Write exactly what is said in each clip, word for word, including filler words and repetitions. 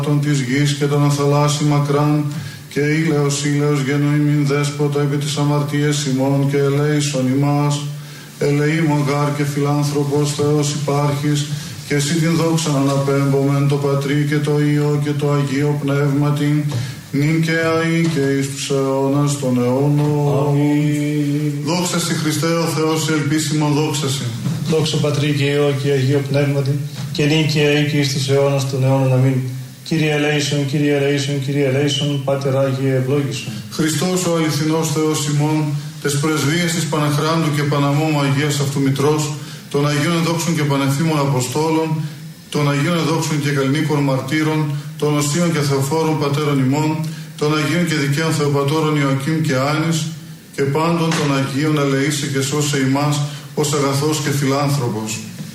της γης και των θαλάσσι μακράν, και ήλαιος ήλαιος γενοήμην δέσποτα επί της αμαρτίας ημών και ελέησον ημάς. Ελεήμων γάρ και φιλάνθρωπος Θεός υπάρχεις, και εσύ την δόξαν αναπέμπομεν το Πατρί και το Υιό και το Αγίο Πνεύματι, νυν και αεί και εις τους αιώνας των αιώνων. Αμήν. Δόξα σοι Χριστέ ο Θεός ελπίσιμον δόξα σοι. Δόξα Πατρί και Υιό και Αγίο Πνεύματι, και νυν και αεί και εις τους αιώνας των αιώνων. Αμήν. Κύριε ελέησον, Κύριε ελέησον, Κύριε ελέησον, Πάτερ Άγιε ευλόγησον. Χριστός ο αληθινός Θεός ημών, τες πρεσβείες της Παναχράντου και Παναμόμου Αγίας Αυτού Μητρός, των Αγίων Εδόξων και Πανεφήμων Αποστόλων, των Αγίων Εδόξων και Καλλινίκων Μαρτύρων, των Οσίων και Θεοφόρων Πατέρων ημών, των Αγίων και Δικαίων Θεοπατώρων Ιωακήμ και Άνης, και πάντων των Αγίων ελεήσε και σώσε ημάς ως αγαθός και φιλάνθρωπος.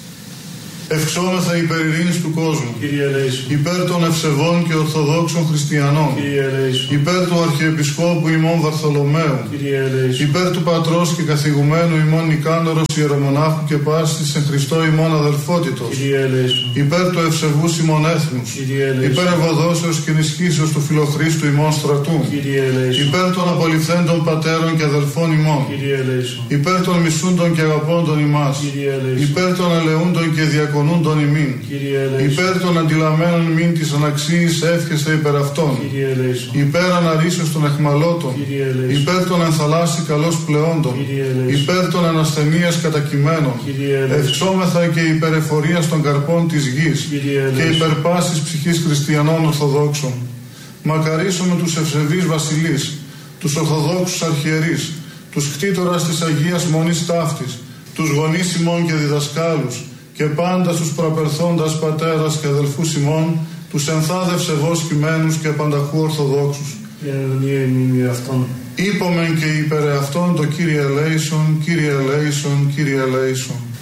Ευξόμεθα υπέρ ειρήνης του κόσμου, Κύριε ελέησον. Υπέρ των ευσεβών και ορθοδόξων χριστιανών, Κύριε ελέησον. Υπέρ του Αρχιεπισκόπου ημών Βαρθολομαίου, Κύριε ελέησον. Υπέρ του Πατρός και καθηγουμένου ημών Νικάνωρος Ιερομονάχου και πάσης εν Χριστώ ημών αδελφότητος, Κύριε ελέησον. Υπέρ του ευσεβούς ημών έθνους, Κύριε ελέησον. Υπέρ ευωδόσεως και ενισχύσεως του Φιλοχρίστου ημών στρατού, Κύριε ελέησον. Υπέρ των απολυθέντων πατέρων και αδελφών ημών, Κύριε ελέησον. Υπέρ των μισούντων και αγαπώντων ημάς, Κύριε ελέησον. Υπέρ των ελεούντων και διακονούντων ημίν, Κύριε ελέησον. Υπέρ των αντιλαμμένων ημίν της αναξίης εύχεστε υπέρ αυτών, Κύριε ελέησον. Υπέρ αναρρήσεως των εχμαλώτων, Κύριε ελέησον. Υπέρ των ενθαλάσσι καλώς πλεόντων, Κύριε ελέησον. Υπέρ των ανασθενείας κατακειμένων, Κύριε ελέησον. Ευξόμεθα και υπερεφορίας των καρπών της γης, Κύριε ελέησον. και υπερπάσης ψυχής χριστιανών Ορθοδόξων. Μακαρίσουμε τους ευσεβείς βασιλείς, τους Ορθοδόξους αρχιερείς, τους κτήτορας της Αγίας Μονής Ταύτης, τους γονείς ημών και διδασκάλους, και πάντα στους προαπερθόντας πατέρας και αδελφούς ημών, τους ενθάδευσε βος κειμένους και πανταχού Ορθοδόξους. Είπομεν και υπερ αυτόν το Κύριε ελέησον, Κύριε ελέησον, Κύριε ελέησον.